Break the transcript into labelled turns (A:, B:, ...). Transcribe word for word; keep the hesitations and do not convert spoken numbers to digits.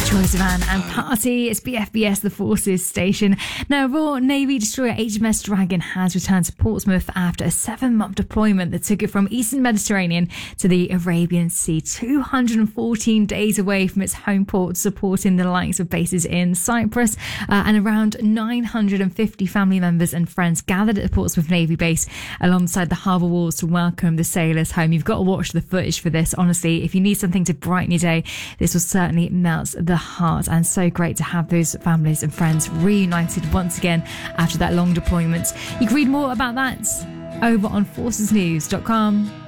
A: Troye Sivan and Party. It's B F B S, the Forces station. Now, Royal Navy destroyer H M S Dragon has returned to Portsmouth after a seven-month deployment that took it from Eastern Mediterranean to the Arabian Sea, two hundred fourteen days away from its home port, supporting the likes of bases in Cyprus. Uh, and around nine hundred fifty family members and friends gathered at the Portsmouth Navy base alongside the harbour walls to welcome the sailors home. You've got to watch the footage for this. Honestly, if you need something to brighten your day, this will certainly melt the heart, and so great to have those families and friends reunited once again after that long deployment. You can read more about that over on forces news dot com.